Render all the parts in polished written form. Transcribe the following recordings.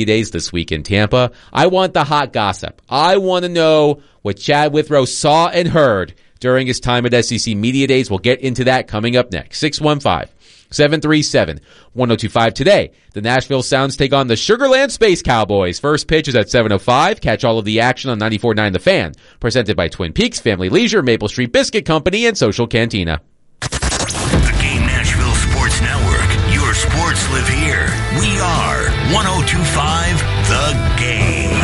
Media Days this week in Tampa. I want the hot gossip. I want to know what Chad Withrow saw and heard during his time at SEC Media Days. We'll get into that coming up next. 615-737-1025 today. The Nashville Sounds take on the Sugar Land Space Cowboys. First pitch is at 7:05. Catch all of the action on 94.9 The Fan. Presented by Twin Peaks, Family Leisure, Maple Street Biscuit Company, and Social Cantina. The Game Nashville Sports Network. Your sports live here. We are 102.5 The Game.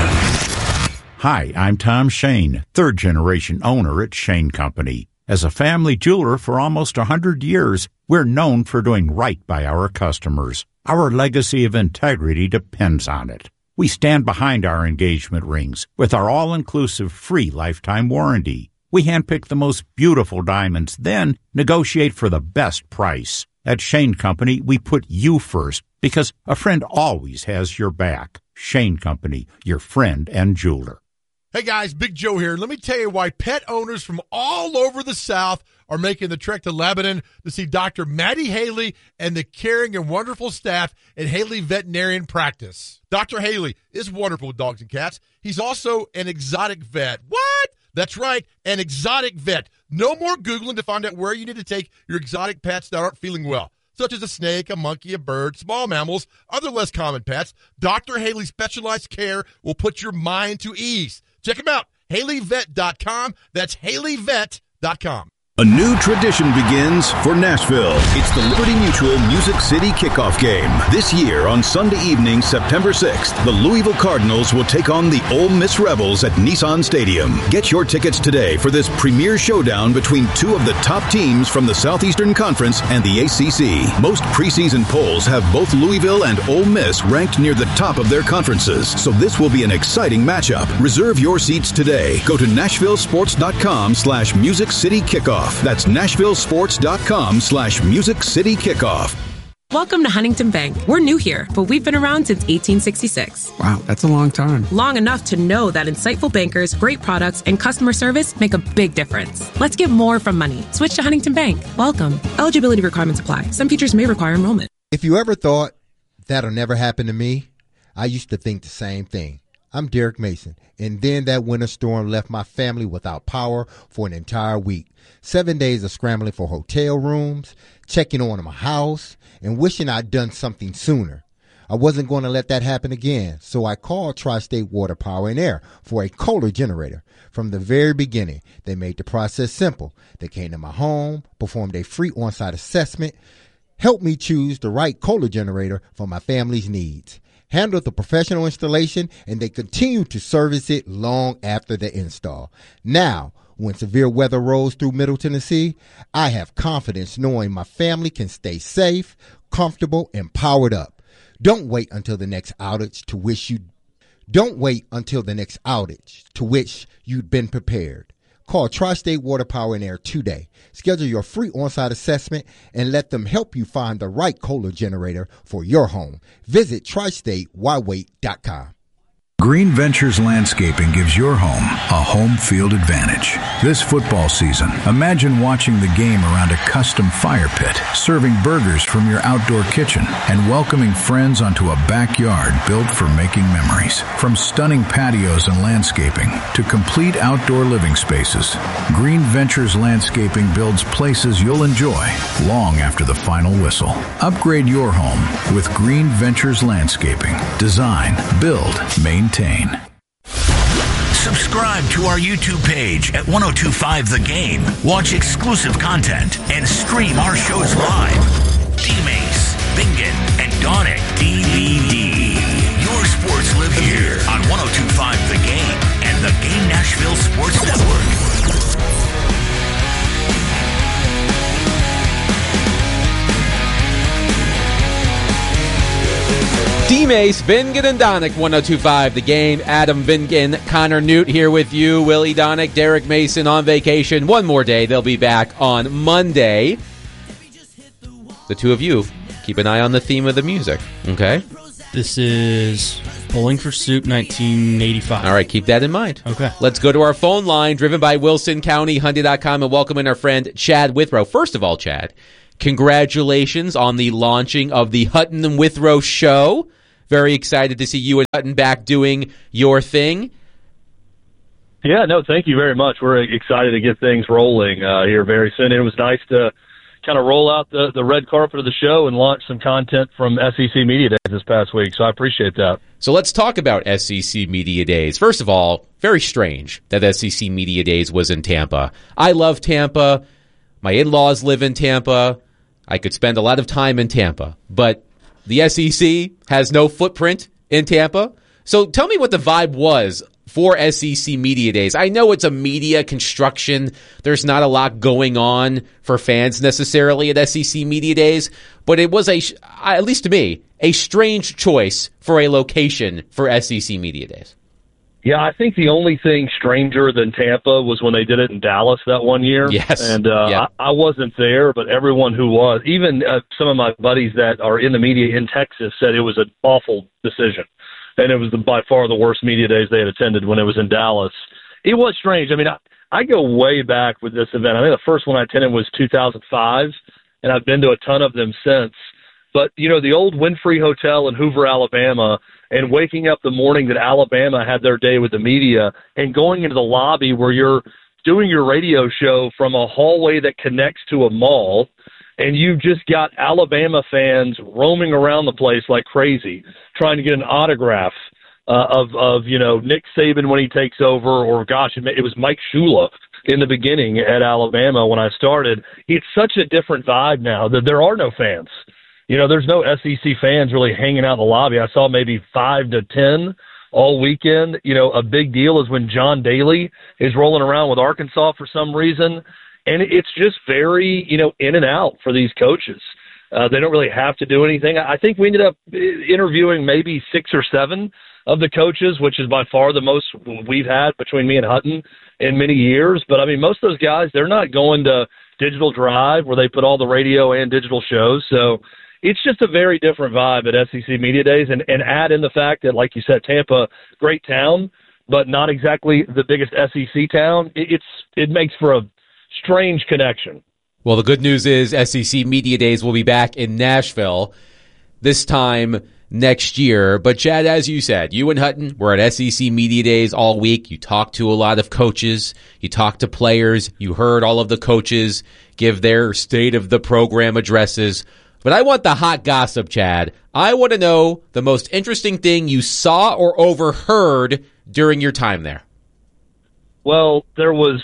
Hi, I'm Tom Shane, third-generation owner at Shane Company. As a family jeweler for almost 100 years, we're known for doing right by our customers. Our legacy of integrity depends on it. We stand behind our engagement rings with our all-inclusive free lifetime warranty. We handpick the most beautiful diamonds, then negotiate for the best price. At Shane Company, we put you first because a friend always has your back. Shane Company, your friend and jeweler. Hey guys, Big Joe here. Let me tell you why pet owners from all over the South are making the trek to Lebanon to see Dr. Maddie Haley and the caring and wonderful staff at Haley Veterinarian Practice. Dr. Haley is wonderful with dogs and cats. He's also an exotic vet. What? That's right, an exotic vet. No more Googling to find out where you need to take your exotic pets that aren't feeling well, such as a snake, a monkey, a bird, small mammals, other less common pets. Dr. Haley's specialized care will put your mind to ease. Check him out, HaleyVet.com. That's HaleyVet.com. A new tradition begins for Nashville. It's the Liberty Mutual Music City Kickoff Game. This year on Sunday evening, September 6th, the Louisville Cardinals will take on the Ole Miss Rebels at Nissan Stadium. Get your tickets today for this premier showdown between two of the top teams from the Southeastern Conference and the ACC. Most preseason polls have both Louisville and Ole Miss ranked near the top of their conferences, so this will be an exciting matchup. Reserve your seats today. Go to NashvilleSports.com/Music City Kickoff. That's NashvilleSports.com/Music City Kickoff. Welcome to Huntington Bank. We're new here, but we've been around since 1866. Wow, that's a long time. Long enough to know that insightful bankers, great products, and customer service make a big difference. Let's get more from money. Switch to Huntington Bank. Welcome. Eligibility requirements apply. Some features may require enrollment. If you ever thought that'll never happen to me, I used to think the same thing. I'm Derek Mason, and then that winter storm left my family without power for an entire week. 7 days of scrambling for hotel rooms, checking on my house, and wishing I'd done something sooner. I wasn't going to let that happen again, so I called Tri-State Water Power and Air for a Kohler generator. From the very beginning, they made the process simple. They came to my home, performed a free on-site assessment, helped me choose the right Kohler generator for my family's needs, handled the professional installation, and they continued to service it long after the install. Now, when severe weather rolls through Middle Tennessee, I have confidence knowing my family can stay safe, comfortable, and powered up. Don't wait until the next outage to wish you'd been prepared. Call Tri-State Water Power and Air today. Schedule your free on-site assessment and let them help you find the right Kohler generator for your home. Visit tristatewhywait.com. Green Ventures Landscaping gives your home a home field advantage. This football season, imagine watching the game around a custom fire pit, serving burgers from your outdoor kitchen, and welcoming friends onto a backyard built for making memories. From stunning patios and landscaping to complete outdoor living spaces, Green Ventures Landscaping builds places you'll enjoy long after the final whistle. Upgrade your home with Green Ventures Landscaping. Design, build, maintain. Subscribe to our YouTube page at 1025 The Game. Watch exclusive content and stream our shows live. D-Mace, Bingen, and Donick DVD. Your sports live here on 1025 The Game and the Game Nashville Sports Network. D-Mace, Bingen, and Donick, 102.5 The Game. Adam Bingen, Connor Newt here with you. Willie Donick, Derek Mason on vacation. One more day. They'll be back on Monday. The two of you, keep an eye on the theme of the music, okay? This is Bowling for Soup 1985. All right, keep that in mind. Okay. Let's go to our phone line, driven by Wilson County, Hyundai.com, and welcome in our friend Chad Withrow. First of all, Chad, congratulations on the launching of the Hutton and Withrow show. very excited to see you and Hutton back doing your thing. Yeah, no, thank you very much. We're excited to get things rolling here very soon. It was nice to kind of roll out the red carpet of the show and launch some content from SEC Media Days this past week, so I appreciate that. So let's talk about SEC Media Days. First of all, very strange that SEC Media Days was in Tampa. I love Tampa. My in-laws live in Tampa. I could spend a lot of time in Tampa, but the SEC has no footprint in Tampa. So tell me what the vibe was for SEC Media Days. I know it's a media construction. There's not a lot going on for fans necessarily at SEC Media Days, but it was, at least to me, a strange choice for a location for SEC Media Days. Yeah, I think the only thing stranger than Tampa was when they did it in Dallas that one year. Yes. And I wasn't there, but everyone who was, even some of my buddies that are in the media in Texas, said it was an awful decision. And it was by far the worst media days they had attended when it was in Dallas. It was strange. I mean, I go way back with this event. I think the first one I attended was 2005, and I've been to a ton of them since. But, you know, the old Winfrey Hotel in Hoover, Alabama, and waking up the morning that Alabama had their day with the media and going into the lobby where you're doing your radio show from a hallway that connects to a mall, and you've just got Alabama fans roaming around the place like crazy, trying to get an autograph of you know, Nick Saban when he takes over, or gosh, it was Mike Shula in the beginning at Alabama when I started. It's such a different vibe now that there are no fans. You know, there's no SEC fans really hanging out in the lobby. I saw maybe 5 to 10 all weekend. You know, a big deal is when John Daly is rolling around with Arkansas for some reason. And it's just very, you know, in and out for these coaches. They don't really have to do anything. I think we ended up interviewing maybe 6 or 7 of the coaches, which is by far the most we've had between me and Hutton in many years. But, I mean, most of those guys, they're not going to Digital Drive where they put all the radio and digital shows. So it's just a very different vibe at SEC Media Days. And add in the fact that, like you said, Tampa, great town, but not exactly the biggest SEC town. It makes for a strange connection. Well, the good news is SEC Media Days will be back in Nashville this time next year. But, Chad, as you said, you and Hutton were at SEC Media Days all week. You talked to a lot of coaches. You talked to players. You heard all of the coaches give their state of the program addresses. But I want the hot gossip, Chad. I want to know the most interesting thing you saw or overheard during your time there. Well, there was,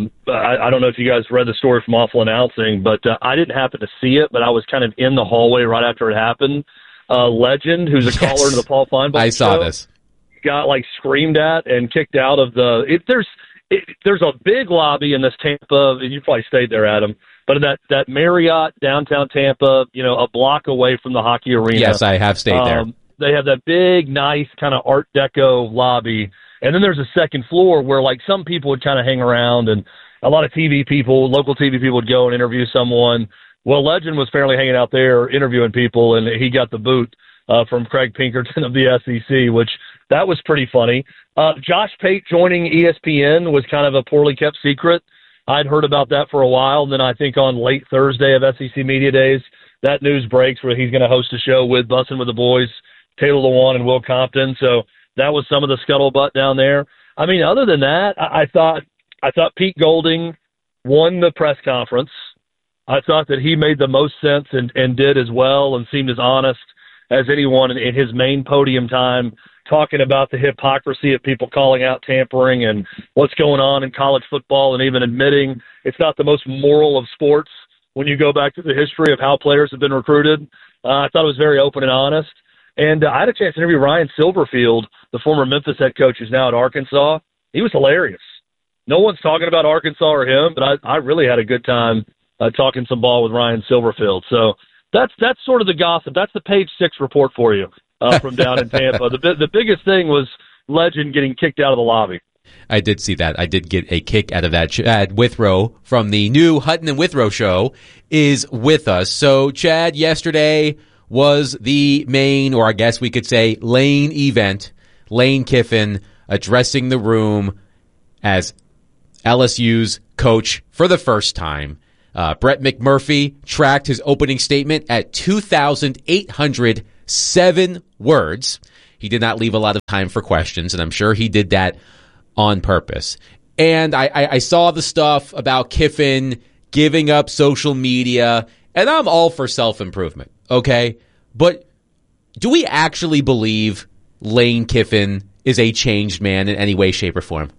I don't know if you guys read the story from Awful Announcing, but I didn't happen to see it, but I was kind of in the hallway right after it happened. Legend, who's a caller to the Paul Feinbaum I saw show, this. got like screamed at and kicked out of there's a big lobby in this Tampa, you probably stayed there, Adam, but that Marriott downtown Tampa, you know, a block away from the hockey arena. Yes, I have stayed there. They have that big, nice kind of Art Deco lobby. And then there's a second floor where, like, some people would kind of hang around, and a lot of TV people, local TV people would go and interview someone. Well, Legend was fairly hanging out there interviewing people, and he got the boot from Craig Pinkerton of the SEC, which that was pretty funny. Josh Pate joining ESPN was kind of a poorly kept secret. I'd heard about that for a while, and then I think on late Thursday of SEC Media Days, that news breaks where he's going to host a show with Bussin' with the Boys, Taylor Lewan and Will Compton. So that was some of the scuttlebutt down there. I mean, other than that, I thought Pete Golding won the press conference. I thought that he made the most sense and did as well and seemed as honest as anyone in his main podium time, talking about the hypocrisy of people calling out tampering and what's going on in college football, and even admitting it's not the most moral of sports when you go back to the history of how players have been recruited. I thought it was very open and honest. And I had a chance to interview Ryan Silverfield, the former Memphis head coach who's now at Arkansas. He was hilarious. No one's talking about Arkansas or him, but I really had a good time talking some ball with Ryan Silverfield. So that's sort of the gossip. That's the Page 6 report for you from down in Tampa. The biggest thing was Legend getting kicked out of the lobby. I did see that. I did get a kick out of that. Chad Withrow from the new Hutton and Withrow show is with us. So, Chad, yesterday was the main, or I guess we could say Lane event. Lane Kiffin addressing the room as LSU's coach for the first time. Brett McMurphy tracked his opening statement at 2,800 7 words. He did not leave a lot of time for questions, and I'm sure he did that on purpose. And I saw the stuff about Kiffin giving up social media, and I'm all for self-improvement, okay? But do we actually believe Lane Kiffin is a changed man in any way, shape, or form?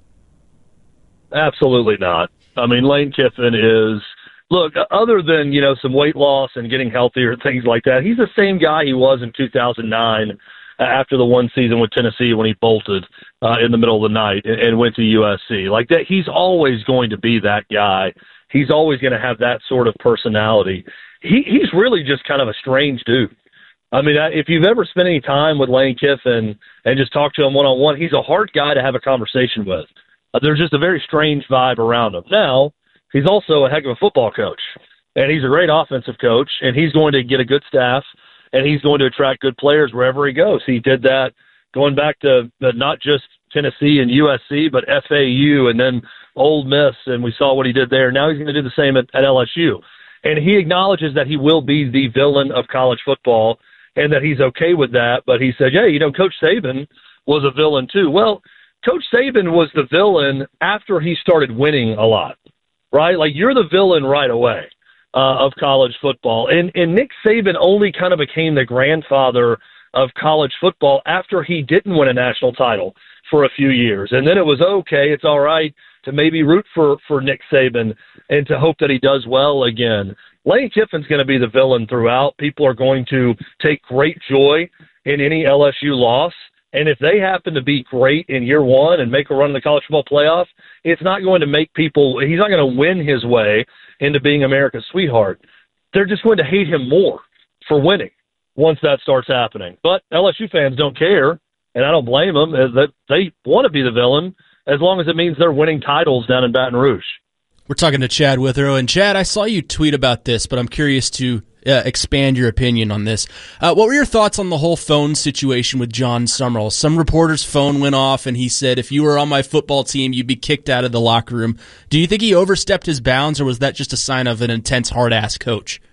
Absolutely not. I mean, Lane Kiffin is, look, other than, some weight loss and getting healthier, things like that, he's the same guy he was in 2009 after the one season with Tennessee when he bolted in the middle of the night and went to USC. Like that, he's always going to be that guy. He's always going to have that sort of personality. He's really just kind of a strange dude. I mean, if you've ever spent any time with Lane Kiffin and just talked to him one-on-one, he's a hard guy to have a conversation with. There's just a very strange vibe around him. Now, he's also a heck of a football coach, and he's a great offensive coach, and he's going to get a good staff, and he's going to attract good players wherever he goes. He did that going back to not just Tennessee and USC, but FAU and then Ole Miss, and we saw what he did there. Now he's going to do the same at LSU. And he acknowledges that he will be the villain of college football and that he's okay with that. But he said, yeah, Coach Saban was a villain too. Well, Coach Saban was the villain after he started winning a lot, right? Like, you're the villain right away of college football. And Nick Saban only kind of became the grandfather of college football after he didn't win a national title for a few years. And then it was, okay, it's all right to maybe root for Nick Saban and to hope that he does well again. Lane Kiffin's going to be the villain throughout. People are going to take great joy in any LSU loss. And if they happen to be great in year one and make a run in the college football playoff, it's not going to make people – he's not going to win his way into being America's sweetheart. They're just going to hate him more for winning once that starts happening. But LSU fans don't care, and I don't blame them. They want to be the villain as long as it means they're winning titles down in Baton Rouge. We're talking to Chad Withrow. And Chad, I saw you tweet about this, but I'm curious to expand your opinion on this. What were your thoughts on the whole phone situation with John Summerall? Some reporter's phone went off, and he said, if you were on my football team, you'd be kicked out of the locker room. Do you think he overstepped his bounds, or was that just a sign of an intense, hard-ass coach?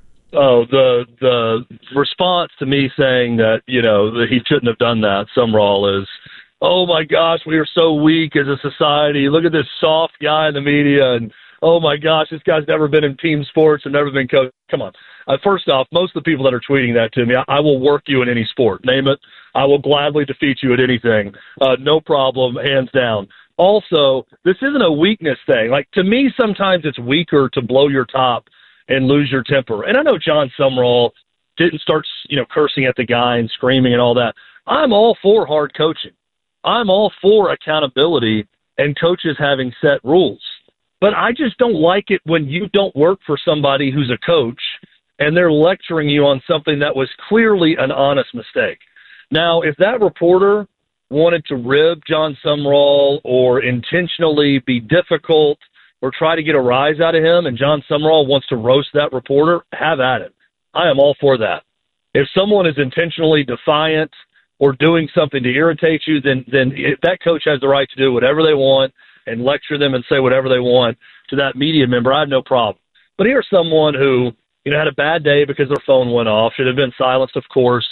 Oh, the response to me saying that, that he shouldn't have done that, Summerall, is, oh my gosh, we are so weak as a society. Look at this soft guy in the media, and oh my gosh, this guy's never been in team sports and never been coached. Come on. First off, most of the people that are tweeting that to me, I will work you in any sport. Name it. I will gladly defeat you at anything. No problem, hands down. Also, this isn't a weakness thing. Like, to me, sometimes it's weaker to blow your top and lose your temper. And I know John Summerall didn't start, cursing at the guy and screaming and all that. I'm all for hard coaching. I'm all for accountability and coaches having set rules. But I just don't like it when you don't work for somebody who's a coach and they're lecturing you on something that was clearly an honest mistake. Now, if that reporter wanted to rib John Summerall or intentionally be difficult or try to get a rise out of him and John Summerall wants to roast that reporter, have at it. I am all for that. If someone is intentionally defiant or doing something to irritate you, then that coach has the right to do whatever they want and lecture them and say whatever they want to that media member. I have no problem. But here's someone who, had a bad day because their phone went off, should have been silenced, of course.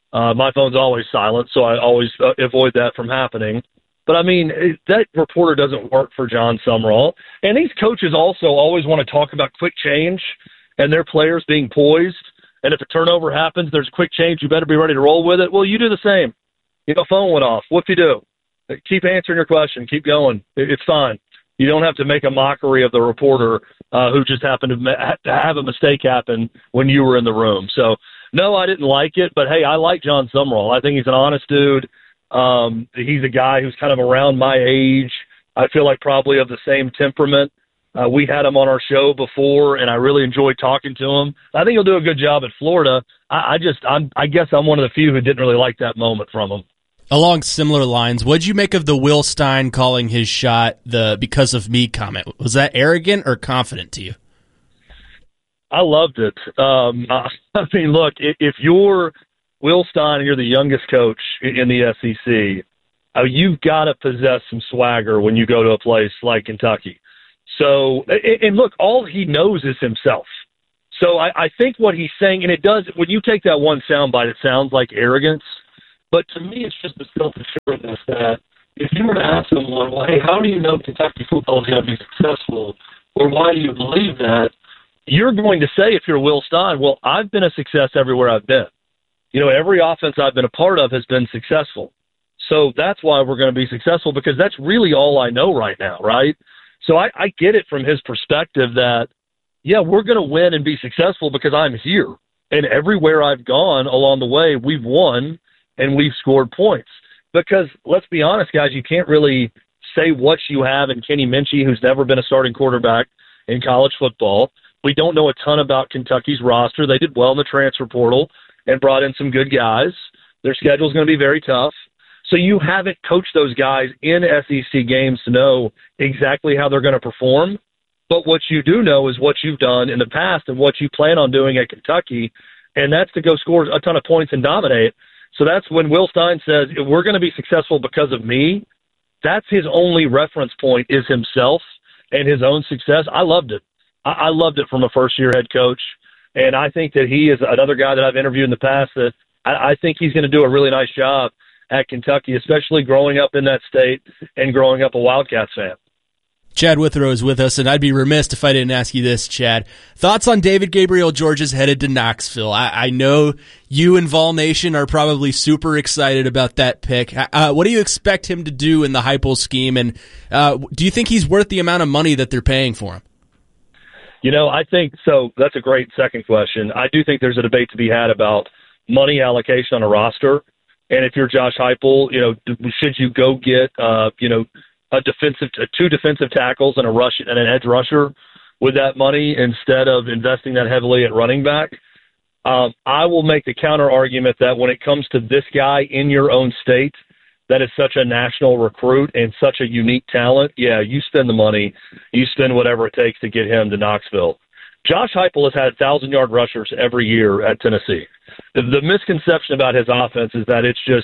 My phone's always silent, so I always avoid that from happening. But, I mean, that reporter doesn't work for John Summerall. And these coaches also always want to talk about quick change and their players being poised. And if a turnover happens, there's a quick change, you better be ready to roll with it. Well, you do the same. Phone went off. What do you do? Keep answering your question. Keep going. It's fine. You don't have to make a mockery of the reporter who just happened to have a mistake happen when you were in the room. So, no, I didn't like it. But, hey, I like John Summerall. I think he's an honest dude. He's a guy who's kind of around my age. I feel like probably of the same temperament. We had him on our show before, and I really enjoyed talking to him. I think he'll do a good job at Florida. I guess I'm one of the few who didn't really like that moment from him. Along similar lines, what'd you make of the Will Stein calling his shot the "because of me" comment? Was that arrogant or confident to you? I loved it. I mean, look, if you're Will Stein and you're the youngest coach in the SEC, you've got to possess some swagger when you go to a place like Kentucky. So, and look, all he knows is himself. So I think what he's saying, and it does, when you take that one soundbite, it sounds like arrogance. But to me, it's just a self-assuredness that if you were to ask someone, well, hey, how do you know Kentucky football is going to be successful, or why do you believe that, you're going to say, if you're Will Stein, well, I've been a success everywhere I've been. Every offense I've been a part of has been successful. So that's why we're going to be successful, because that's really all I know right now, right? So I get it from his perspective that, yeah, we're going to win and be successful because I'm here. And everywhere I've gone along the way, we've won and we've scored points. Because let's be honest, guys, you can't really say what you have in Kenny Minchey, who's never been a starting quarterback in college football. We don't know a ton about Kentucky's roster. They did well in the transfer portal and brought in some good guys. Their schedule is going to be very tough. So you haven't coached those guys in SEC games to know exactly how they're going to perform. But what you do know is what you've done in the past and what you plan on doing at Kentucky, and that's to go score a ton of points and dominate. So that's when Will Stein says, if we're going to be successful because of me, that's his only reference point is himself and his own success. I loved it. I loved it from a first-year head coach, and I think that he is another guy that I've interviewed in the past that I think he's going to do a really nice job at Kentucky, especially growing up in that state and growing up a Wildcats fan. Chad Withrow is with us, and I'd be remiss if I didn't ask you this, Chad. Thoughts on David Gabriel Georges headed to Knoxville? I know you and Vol Nation are probably super excited about that pick. What do you expect him to do in the Heupel scheme, and do you think he's worth the amount of money that they're paying for him? I think so. That's a great second question. I do think there's a debate to be had about money allocation on a roster. And if you're Josh Heupel, should you go get, two defensive tackles and an edge rusher with that money instead of investing that heavily at running back? I will make the counter argument that when it comes to this guy in your own state, that is such a national recruit and such a unique talent. Yeah, you spend the money, you spend whatever it takes to get him to Knoxville. Josh Heupel has had 1,000-yard rushers every year at Tennessee. The misconception about his offense is that it's just,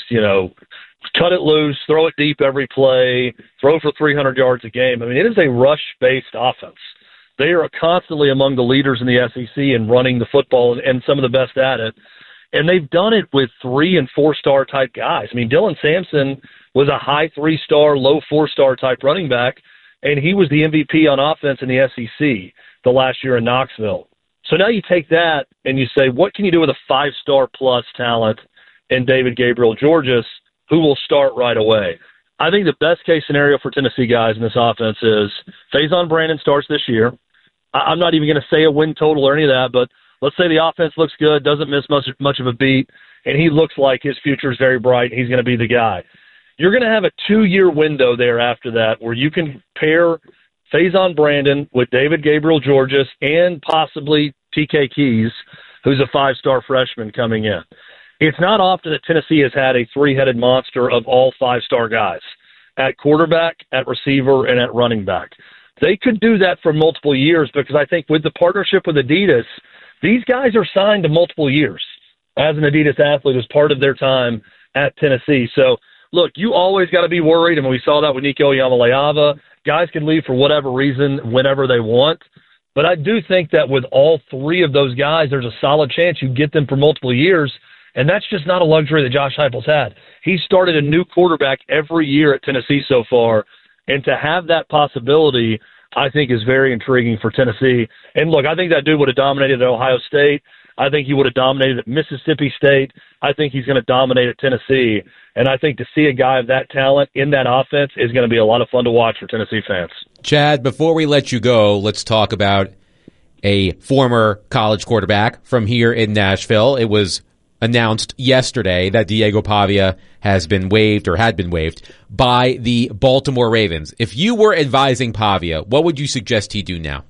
cut it loose, throw it deep every play, throw for 300 yards a game. I mean, it is a rush-based offense. They are constantly among the leaders in the SEC in running the football and some of the best at it. And they've done it with 3- and 4-star type guys. I mean, Dylan Sampson was a high 3-star, low 4-star type running back, and he was the MVP on offense in the SEC the last year in Knoxville. So now you take that and you say, what can you do with a 5-star plus talent in David Gabriel Georges, who will start right away? I think the best case scenario for Tennessee guys in this offense is Faison Brandon starts this year. I'm not even going to say a win total or any of that, but let's say the offense looks good, doesn't miss much of a beat, and he looks like his future is very bright, and he's going to be the guy. You're going to have a 2-year window there after that where you can pair Faison Brandon with David Gabriel Georges and possibly TK Keys, who's a 5-star freshman coming in. It's not often that Tennessee has had a 3-headed monster of all 5-star guys at quarterback, at receiver, and at running back. They could do that for multiple years because I think with the partnership with Adidas, these guys are signed to multiple years as an Adidas athlete as part of their time at Tennessee. So, look, you always got to be worried. I mean, we saw that with Nico Yamaleava. Guys can leave for whatever reason whenever they want. But I do think that with all 3 of those guys, there's a solid chance you get them for multiple years, and that's just not a luxury that Josh Heupel's had. He started a new quarterback every year at Tennessee so far, and to have that possibility, I think, is very intriguing for Tennessee. And, look, I think that dude would have dominated at Ohio State. I think he would have dominated at Mississippi State. I think he's going to dominate at Tennessee. And I think to see a guy of that talent in that offense is going to be a lot of fun to watch for Tennessee fans. Chad, before we let you go, let's talk about a former college quarterback from here in Nashville. It was announced yesterday that Diego Pavia had been waived by the Baltimore Ravens. If you were advising Pavia, what would you suggest he do now?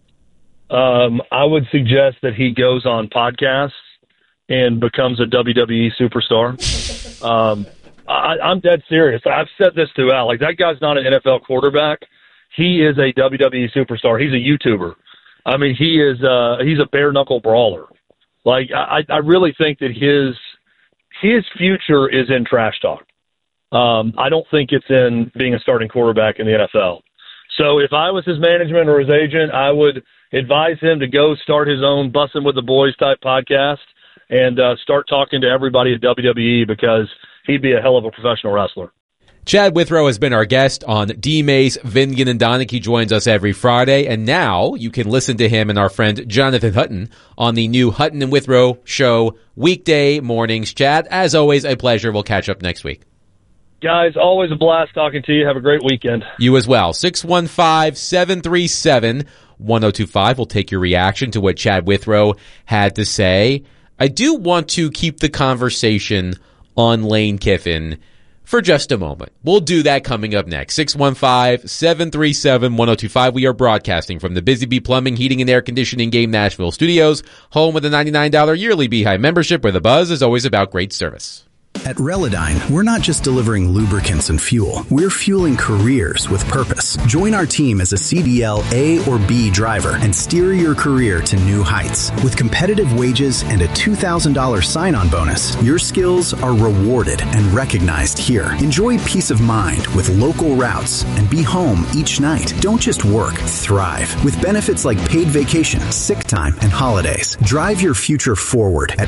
I would suggest that he goes on podcasts and becomes a WWE superstar. I'm dead serious. I've said this to Al. Like, that guy's not an NFL quarterback. He is a WWE superstar. He's a YouTuber. I mean, he's a bare-knuckle brawler. Like, I really think that his future is in trash talk. I don't think it's in being a starting quarterback in the NFL. So if I was his management or his agent, I would advise him to go start his own Bussin' with the Boys type podcast and start talking to everybody at WWE, because he'd be a hell of a professional wrestler. Chad Withrow has been our guest on D-Mace, Vingan, and Donick. He joins us every Friday, and now you can listen to him and our friend Jonathan Hutton on the new Hutton and Withrow show weekday mornings. Chad, as always, a pleasure. We'll catch up next week. Guys, always a blast talking to you. Have a great weekend. You as well. 615-737-1025. We'll take your reaction to what Chad Withrow had to say. I do want to keep the conversation on Lane Kiffin for just a moment. We'll do that coming up next. 615-737-1025. We are broadcasting from the Busy Bee Plumbing, Heating, and Air Conditioning Game Nashville studios, home with a $99 yearly Beehive membership, where the buzz is always about great service. At Relodyne, we're not just delivering lubricants and fuel. We're fueling careers with purpose. Join our team as a CDL A or B driver and steer your career to new heights. With competitive wages and a $2,000 sign-on bonus, your skills are rewarded and recognized here. Enjoy peace of mind with local routes and be home each night. Don't just work, thrive. With benefits like paid vacation, sick time, and holidays. Drive your future forward at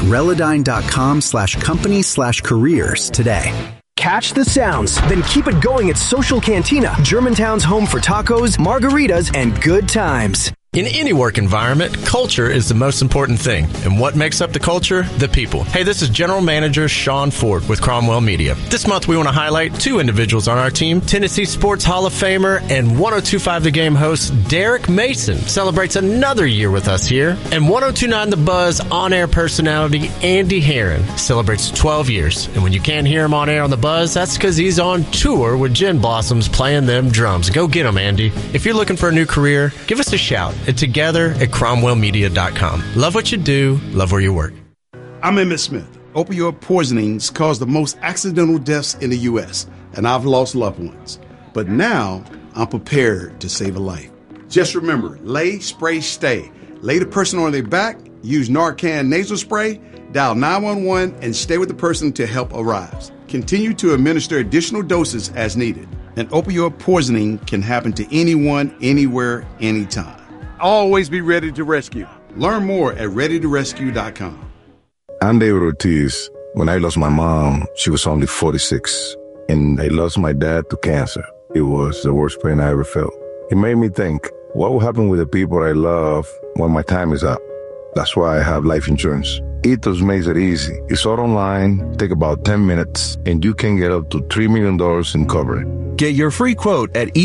Relodyne.com/company/careers today. Catch the sounds, then keep it going at Social Cantina, Germantown's home for tacos, margaritas, and good times. In any work environment, culture is the most important thing. And what makes up the culture? The people. Hey, this is General Manager Sean Ford with Cromwell Media. This month we want to highlight two individuals on our team. Tennessee Sports Hall of Famer and 1025 The Game host Derek Mason celebrates another year with us here. And 1029 The Buzz on-air personality Andy Herron celebrates 12 years. And when you can't hear him on air on The Buzz, that's because he's on tour with Gin Blossoms playing them drums. Go get him, Andy. If you're looking for a new career, give us a shout. Together at CromwellMedia.com. Love what you do, love where you work. I'm Emmett Smith. Opioid poisonings cause the most accidental deaths in the U.S., and I've lost loved ones. But now, I'm prepared to save a life. Just remember, lay, spray, stay. Lay the person on their back, use Narcan nasal spray, dial 911, and stay with the person until help arrives. Continue to administer additional doses as needed. And opioid poisoning can happen to anyone, anywhere, anytime. Always be ready to rescue. Learn more at readytorescue.com. I'm David Ortiz. When I lost my mom, she was only 46, and I lost my dad to cancer. It was the worst pain I ever felt. It made me think, what will happen with the people I love when my time is up? That's why I have life insurance. Ethos makes it easy. It's all online, take about 10 minutes, and you can get up to $3 million in coverage. Get your free quote at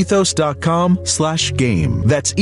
ethos.com/game. That's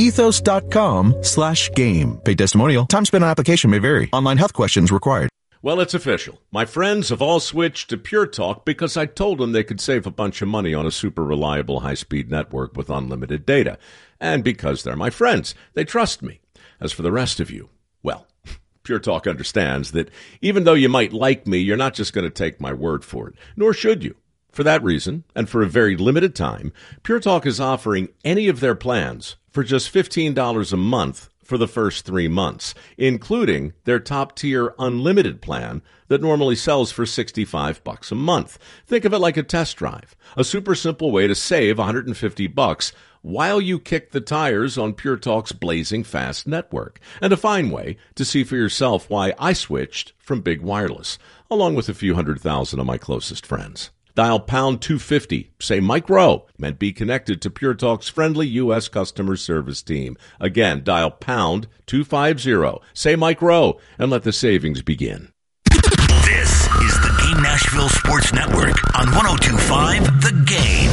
ethos.com/game. Paid testimonial. Time spent on application may vary. Online health questions required. Well, it's official. My friends have all switched to Pure Talk because I told them they could save a bunch of money on a super reliable high-speed network with unlimited data. And because they're my friends, they trust me. As for the rest of you, well, Pure Talk understands that even though you might like me, you're not just going to take my word for it, nor should you. For that reason, and for a very limited time, Pure Talk is offering any of their plans for just $15 a month for the first 3 months, including their top-tier unlimited plan that normally sells for $65 a month. Think of it like a test drive, a super simple way to save $150 while you kick the tires on Pure Talk's blazing fast network, and a fine way to see for yourself why I switched from Big Wireless, along with a few 100,000 of my closest friends. Dial pound 250, say Mike Rowe, and be connected to Pure Talk's friendly U.S. customer service team. Again, dial pound 250, say Mike Rowe, and let the savings begin. This is the Game Nashville Sports Network on 102.5 The Game.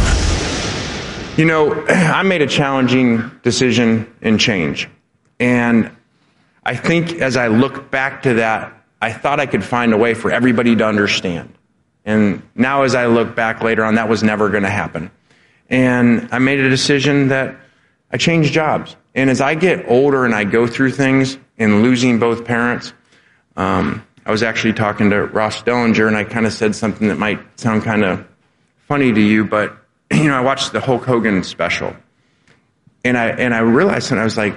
You know, I made a challenging decision and change. And I think as I look back to that, I thought I could find a way for everybody to understand. And now as I look back later on, that was never going to happen. And I made a decision that I changed jobs. And as I get older and I go through things and losing both parents, I was actually talking to Ross Dellinger, and I kind of said something that might sound kind of funny to you, but you know, I watched the Hulk Hogan special. And I realized, and I was like,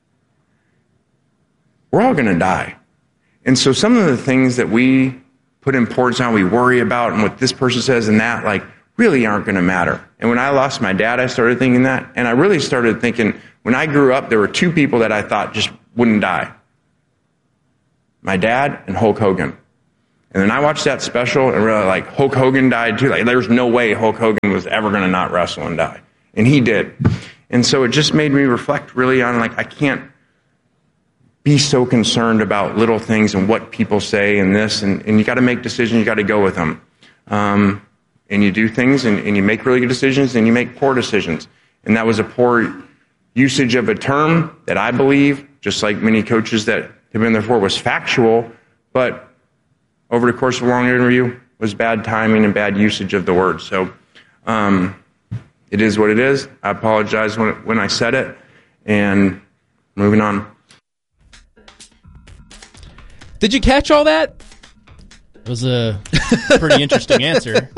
we're all going to die. And so some of the things that we put importance on, we worry about, and what this person says and that, like, really aren't going to matter. And when I lost my dad, I started thinking that, and I really started thinking, When I grew up, there were two people that I thought just wouldn't die. My dad and Hulk Hogan. And then I watched that special and realized, like, Hulk Hogan died too. Like, there's no way Hulk Hogan was ever going to not wrestle and die. And he did. And so it just made me reflect really on, like, I can't be so concerned about little things and what people say and this. And you got to make decisions. You got to go with them. And you do things and you make really good decisions and you make poor decisions. And that was a poor usage of a term that I believe, just like many coaches that have been there before, was factual, but over the course of a long interview was bad timing and bad usage of the word. So it is what it is. I apologize when I said it, and moving on. Did you catch all that? It was a pretty interesting answer.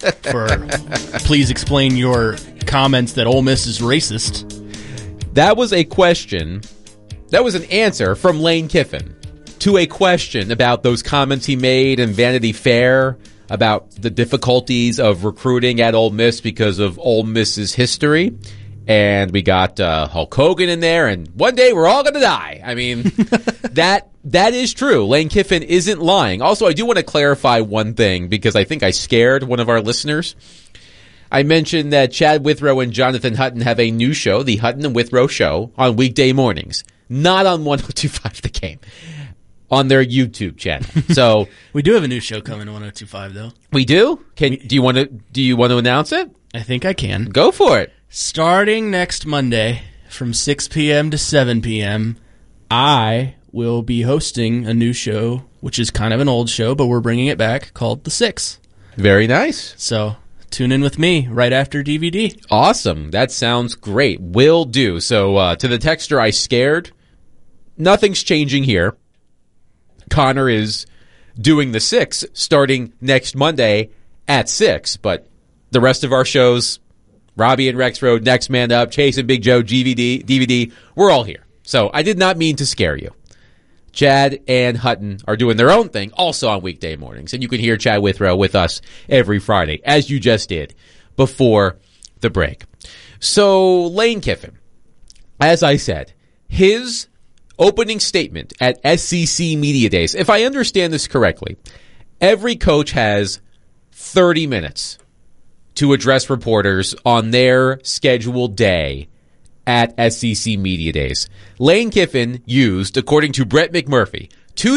Please explain your comments that Ole Miss is racist. That was a question. That was an answer from Lane Kiffin to a question about those comments he made in Vanity Fair about the difficulties of recruiting at Ole Miss because of Ole Miss's history. And we got Hulk Hogan in there, and one day we're all going to die. I mean, that is true. Lane Kiffin isn't lying. Also, I do want to clarify one thing because I think I scared one of our listeners. I mentioned that Chad Withrow and Jonathan Hutton have a new show, the Hutton and Withrow Show, on weekday mornings. Not on 102.5 The Game. On their YouTube channel. So we do have a new show coming to 102.5 though. We do? Do you want to announce it? I think I can. Go for it. Starting next Monday from 6 p.m. to 7 p.m., I will be hosting a new show, which is kind of an old show, but we're bringing it back, called The Six. Very nice. So tune in with me right after DVD. Awesome. That sounds great. Will do. So to the texter I scared, nothing's changing here. Connor is doing The Six starting next Monday at 6, but the rest of our shows, Robbie and Rex Road, Next Man Up, Chase and Big Joe, DVD, we're all here. So I did not mean to scare you. Chad and Hutton are doing their own thing also on weekday mornings, and you can hear Chad Withrow with us every Friday, as you just did before the break. So Lane Kiffin, as I said, his opening statement at SEC Media Days, if I understand this correctly, every coach has 30 minutes to address reporters on their scheduled day at SEC Media Days. Lane Kiffin used, according to Brett McMurphy,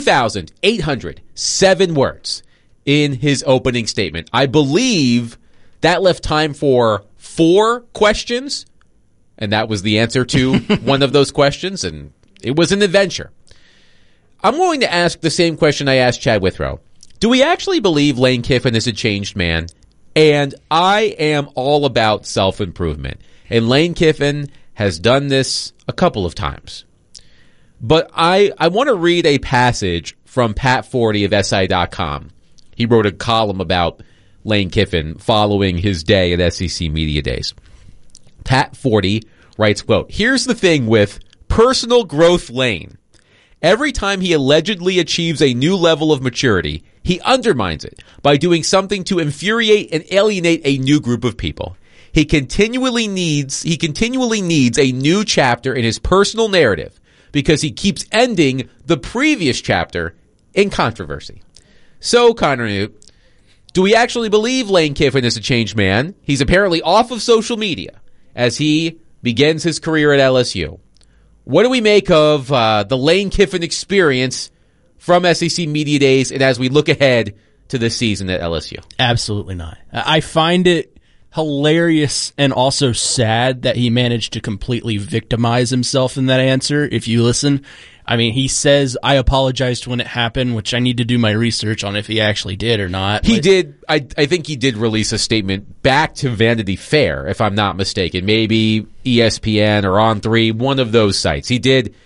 2,807 words in his opening statement. I believe that left time for 4 questions, and that was the answer to one of those questions, and it was an adventure. I'm going to ask the same question I asked Chad Withrow. Do we actually believe Lane Kiffin is a changed man? And I am all about self-improvement. And Lane Kiffin has done this a couple of times. But I want to read a passage from Pat Forty of SI.com. He wrote a column about Lane Kiffin following his day at SEC Media Days. Pat Forty writes, quote, "Here's the thing with personal growth Lane. Every time he allegedly achieves a new level of maturity, he undermines it by doing something to infuriate and alienate a new group of people. He continually needs a new chapter in his personal narrative because he keeps ending the previous chapter in controversy." So, Connor Newt, do we actually believe Lane Kiffin is a changed man? He's apparently off of social media as he begins his career at LSU. What do we make of the Lane Kiffin experience from SEC Media Days and as we look ahead to this season at LSU? Absolutely not. I find it hilarious and also sad that he managed to completely victimize himself in that answer. If you listen, I mean, he says, "I apologized when it happened," which I need to do my research on if he actually did or not. He did. I think he did release a statement back to Vanity Fair, if I'm not mistaken. Maybe ESPN or On3, one of those sites. He did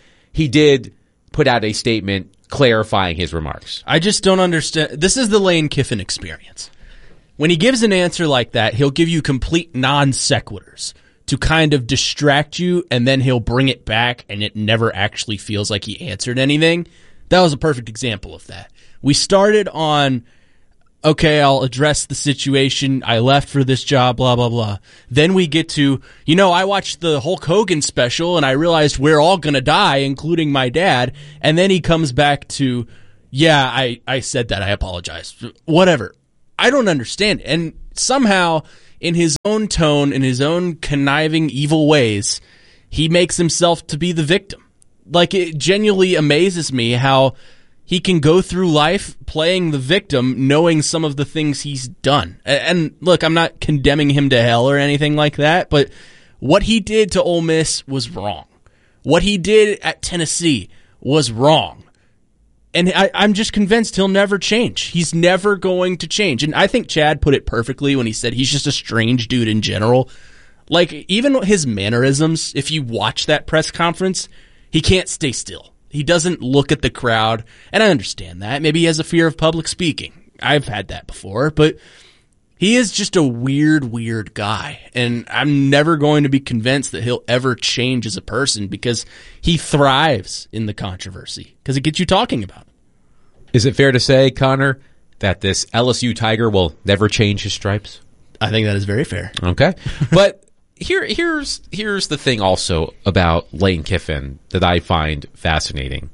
put out a statement clarifying his remarks. I just don't understand. This is the Lane Kiffin experience. When he gives an answer like that, he'll give you complete non sequiturs to kind of distract you, and then he'll bring it back, and it never actually feels like he answered anything. That was a perfect example of that. We started on okay, I'll address the situation. I left for this job, blah, blah, blah. Then we get to, I watched the Hulk Hogan special and I realized we're all going to die, including my dad. And then he comes back to, yeah, I said that. I apologize. Whatever. I don't understand. And somehow, in his own tone, in his own conniving, evil ways, he makes himself to be the victim. Like, it genuinely amazes me how he can go through life playing the victim, knowing some of the things he's done. And look, I'm not condemning him to hell or anything like that, but what he did to Ole Miss was wrong. What he did at Tennessee was wrong. And I'm just convinced he'll never change. He's never going to change. And I think Chad put it perfectly when he said he's just a strange dude in general. Like, even his mannerisms, if you watch that press conference, he can't stay still. He doesn't look at the crowd, and I understand that. Maybe he has a fear of public speaking. I've had that before, but he is just a weird guy, and I'm never going to be convinced that he'll ever change as a person because he thrives in the controversy because it gets you talking about it. Is it fair to say, Connor, that this LSU Tiger will never change his stripes? I think that is very fair. Okay, but Here's the thing also about Lane Kiffin that I find fascinating.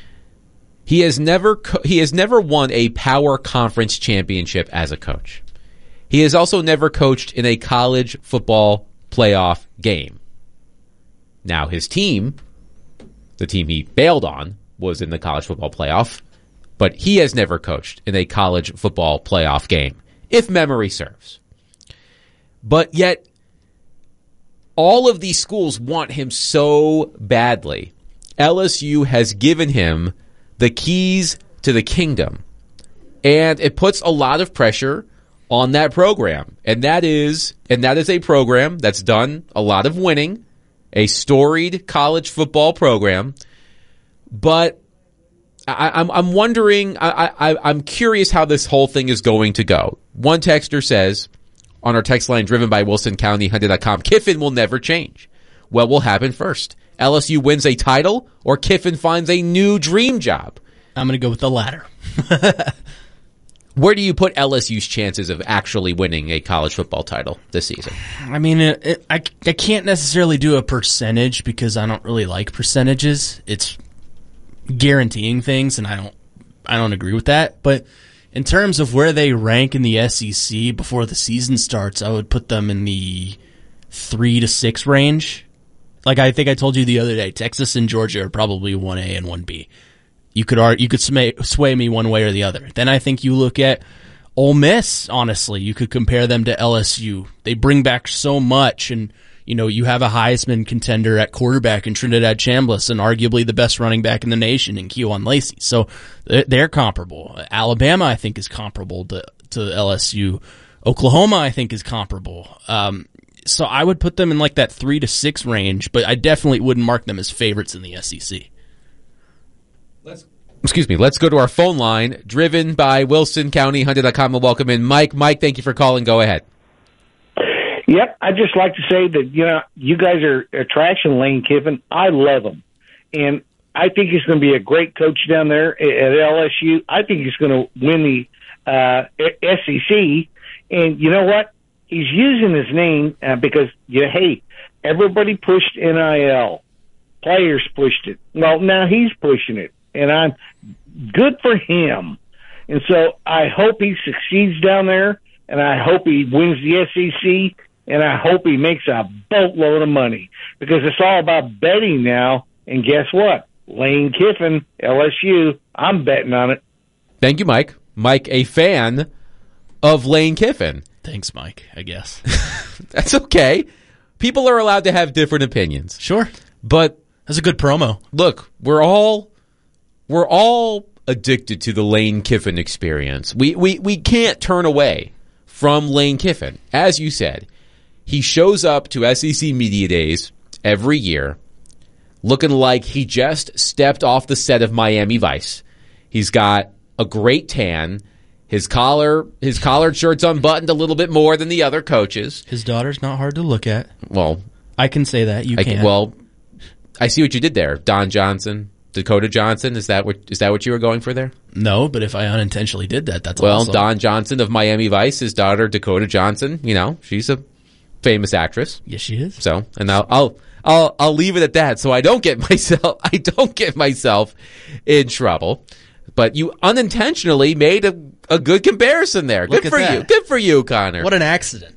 He has never won a power conference championship as a coach. He has also never coached in a college football playoff game. Now his team, the team he bailed on, was in the college football playoff, but he has never coached in a college football playoff game, if memory serves. But yet, all of these schools want him so badly. LSU has given him the keys to the kingdom. And it puts a lot of pressure on that program. And that is a program that's done a lot of winning, a storied college football program. But I'm wondering, I'm curious how this whole thing is going to go. One texter says, on our text line driven by WilsonCountyHunter.com, Kiffin will never change. What will happen first? LSU wins a title or Kiffin finds a new dream job? I'm going to go with the latter. Where do you put LSU's chances of actually winning a college football title this season? I mean, I can't necessarily do a percentage because I don't really like percentages. It's guaranteeing things, and I don't agree with that. But in terms of where they rank in the SEC before the season starts, I would put them in the 3 to 6 range. Like I think I told you the other day, Texas and Georgia are probably 1A and 1B. You could sway me one way or the other. Then I think you look at Ole Miss, honestly. You could compare them to LSU. They bring back so much, and you have a Heisman contender at quarterback in Trinidad Chambliss and arguably the best running back in the nation in Keon Lacey. So they're comparable. Alabama, I think, is comparable to LSU. Oklahoma, I think, is comparable. So I would put them in like that 3 to 6 range, but I definitely wouldn't mark them as favorites in the SEC. Let's go to our phone line, driven by WilsonCountyHunter.com, and welcome in Mike. Mike, thank you for calling. Go ahead. Yep, I'd just like to say that, you guys are attraction Lane Kiffin. I love him. And I think he's going to be a great coach down there at LSU. I think he's going to win the SEC. And you know what? He's using his name because, hey, everybody pushed NIL. Players pushed it. Well, now he's pushing it. And I'm good for him. And so I hope he succeeds down there, and I hope he wins the SEC, and I hope he makes a boatload of money because it's all about betting now. And guess what? Lane Kiffin, LSU, I'm betting on it. Thank you, Mike. Mike, a fan of Lane Kiffin. Thanks, Mike, I guess. That's okay. People are allowed to have different opinions. Sure. But that's a good promo. Look, we're all addicted to the Lane Kiffin experience. We can't turn away from Lane Kiffin. As you said, he shows up to SEC Media Days every year looking like he just stepped off the set of Miami Vice. He's got a great tan. His collared shirt's unbuttoned a little bit more than the other coaches. His daughter's not hard to look at. Well, I can say that. You can't. Well, I see what you did there, Don Johnson. Dakota Johnson, is that what you were going for there? No, but if I unintentionally did that, that's well. awesome. Don Johnson of Miami Vice, his daughter Dakota Johnson. She's a famous actress. Yes, she is. So, and I'll leave it at that, so I don't get myself in trouble. But you unintentionally made a good comparison there. Look Good for at you. that. Good for you, Connor. What an accident.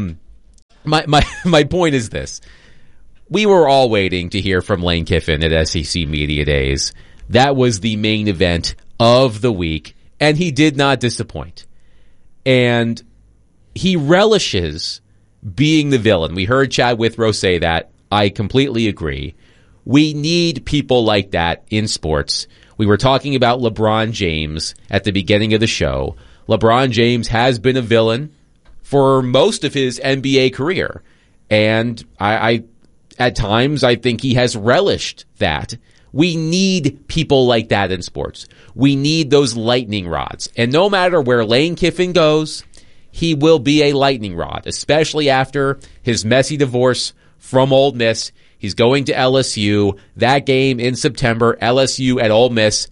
My point is this. We were all waiting to hear from Lane Kiffin at SEC Media Days. That was the main event of the week, and he did not disappoint. And he relishes being the villain. We heard Chad Withrow say that. I completely agree. We need people like that in sports. We were talking about LeBron James at the beginning of the show. LeBron James has been a villain for most of his NBA career. And I at times, I think he has relished that. We need people like that in sports. We need those lightning rods. And no matter where Lane Kiffin goes, he will be a lightning rod, especially after his messy divorce from Ole Miss. He's going to LSU. That game in September, LSU at Ole Miss.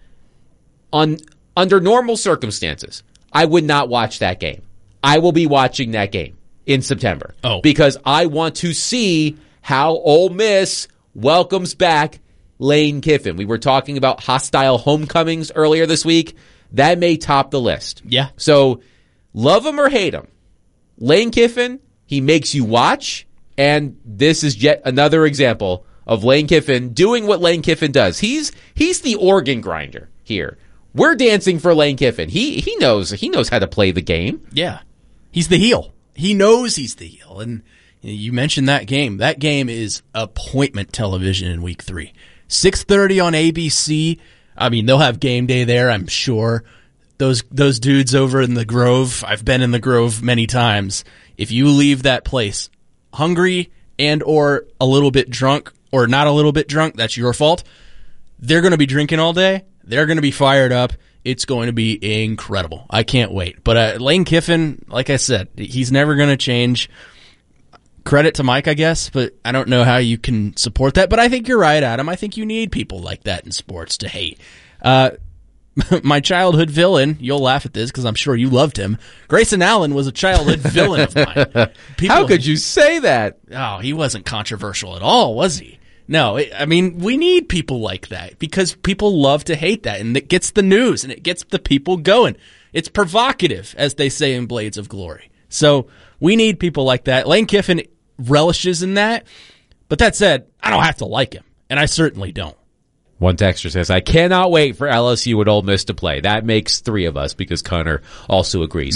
Under normal circumstances, I would not watch that game. I will be watching that game in September. Because I want to see how Ole Miss welcomes back Lane Kiffin. We were talking about hostile homecomings earlier this week. That may top the list. Yeah. So, love him or hate him, Lane Kiffin, he makes you watch, and this is yet another example of Lane Kiffin doing what Lane Kiffin does. He's the organ grinder here. We're dancing for Lane Kiffin. He knows how to play the game. Yeah. He's the heel. He knows he's the heel. And you mentioned that game. That game is appointment television in week 3. 6:30 on ABC. I mean, they'll have game day there, I'm sure. Those dudes over in the Grove, I've been in the Grove many times. If you leave that place hungry and or a little bit drunk, or not a little bit drunk, that's your fault. They're going to be drinking all day. They're going to be fired up. It's going to be incredible. I can't wait. But Lane Kiffin, like I said, he's never going to change. Credit to Mike, I guess, but I don't know how you can support that. But I think you're right, Adam. I think you need people like that in sports to hate. My childhood villain, you'll laugh at this because I'm sure you loved him. Grayson Allen was a childhood villain of mine. How could you say that? Oh, he wasn't controversial at all, was he? No, I mean, we need people like that because people love to hate that, and it gets the news, and it gets the people going. It's provocative, as they say in Blades of Glory. So we need people like that. Lane Kiffin relishes in that, but that said, I don't have to like him, and I certainly don't. One texter says, I cannot wait for LSU and Ole Miss to play. That makes 3 of us because Connor also agrees.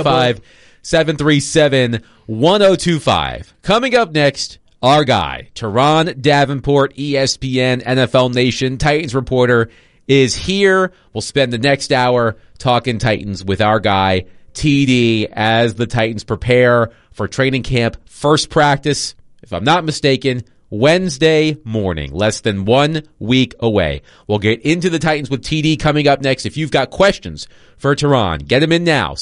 615-737-1025. Coming up next, our guy, Teron Davenport, ESPN, NFL Nation, Titans reporter, is here. We'll spend the next hour talking Titans with our guy, TD, as the Titans prepare for training camp. First practice, if I'm not mistaken, Wednesday morning, less than 1 week away. We'll get into the Titans with TD coming up next. If you've got questions for Teron, get them in now.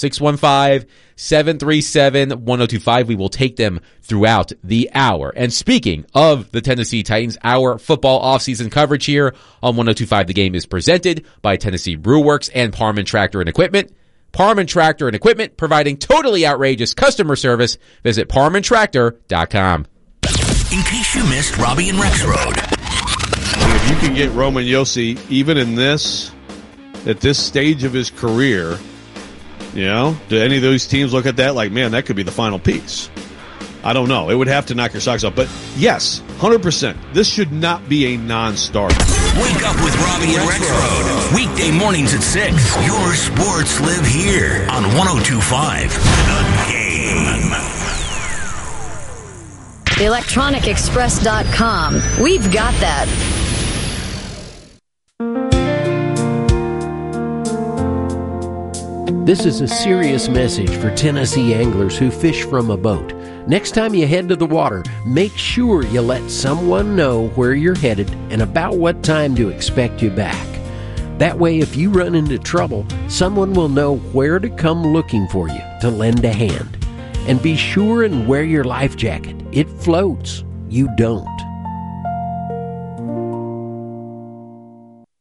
615-737-1025. We will take them throughout the hour. And speaking of the Tennessee Titans, our football offseason coverage here on 1025 The Game is presented by Tennessee Brew Works and Parman Tractor and Equipment. Parman Tractor and Equipment, providing totally outrageous customer service. Visit ParmanTractor.com. In case you missed Robbie and Rex Road. If you can get Roman Yossi, even in this, at this stage of his career, do any of those teams look at that like, man, that could be the final piece? I don't know. It would have to knock your socks off. But yes, 100%. This should not be a non-starter. Wake up with Robbie and Rex Road. Weekday mornings at 6. Your sports live here on 1025 The Game. ElectronicExpress.com. We've got that. This is a serious message for Tennessee anglers who fish from a boat. Next time you head to the water, make sure you let someone know where you're headed and about what time to expect you back. That way, if you run into trouble, someone will know where to come looking for you to lend a hand. And be sure and wear your life jacket. It floats. You don't.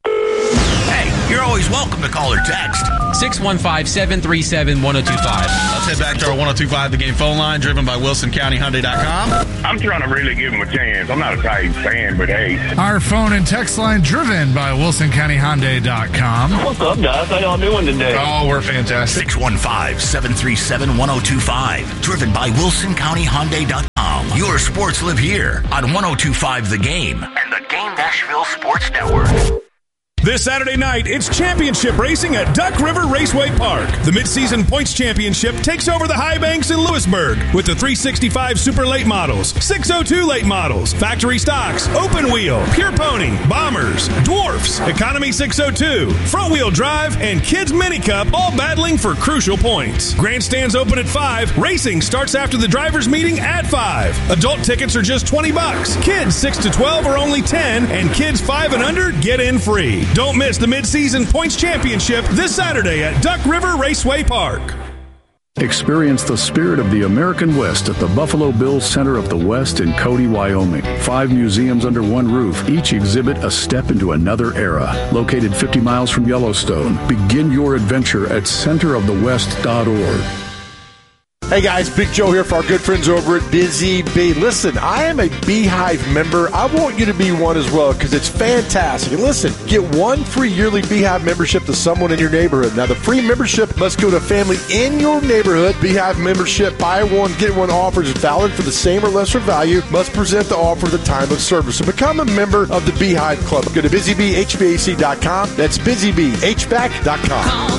Welcome to call or text. 615-737-1025. Let's head back to our 1025 The Game phone line, driven by WilsonCountyHyundai.com. I'm trying to really give him a chance. I'm not a Titans fan, but hey. Our phone and text line, driven by WilsonCountyHyundai.com. What's up, guys? How y'all doing today? Oh, we're fantastic. 615-737-1025. Driven by WilsonCountyHyundai.com. Your sports live here on 1025 The Game and the Game Nashville Sports Network. This Saturday night, it's championship racing at Duck River Raceway Park. The Midseason Points Championship takes over the High Banks in Lewisburg with the 365 Super Late Models, 602 Late Models, Factory Stocks, Open Wheel, Pure Pony, Bombers, Dwarfs, Economy 602, Front Wheel Drive, and Kids Mini Cup, all battling for crucial points. Grandstands open at 5. Racing starts after the drivers' meeting at 5. Adult tickets are just $20. Kids 6 to 12 are only 10, and kids 5 and under get in free. Don't miss the Mid-Season Points Championship this Saturday at Duck River Raceway Park. Experience the spirit of the American West at the Buffalo Bills Center of the West in Cody, Wyoming. 5 museums under one roof, each exhibit a step into another era. Located 50 miles from Yellowstone, begin your adventure at centerofthewest.org. Hey guys, Big Joe here for our good friends over at Busy Bee. Listen, I am a Beehive member. I want you to be one as well because it's fantastic. And listen, get 1 free yearly Beehive membership to someone in your neighborhood. Now, the free membership must go to a family in your neighborhood. Beehive membership, buy one, get one offer is valid for the same or lesser value. Must present the offer at the time of service. So become a member of the Beehive Club. Go to busybeehvac.com. That's busybeehvac.com. Call